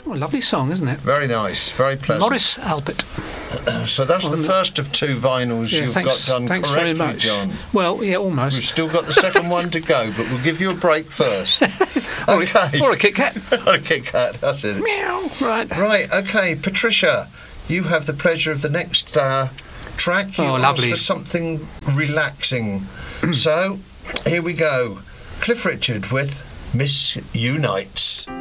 Oh, lovely song, isn't it? Very nice, very pleasant. Maurice Albert. So that's the first of 2 vinyls you've got done thanks correctly, very much. John. Well, yeah, almost. We've still got the second one to go, but we'll give you a break first. Okay. Or a Kit Kat. Or a Kit Kat, that's it. Meow. Right, okay. Patricia, you have the pleasure of the next track. You asked lovely. for something relaxing. So, here we go. Cliff Richard with Miss Unites.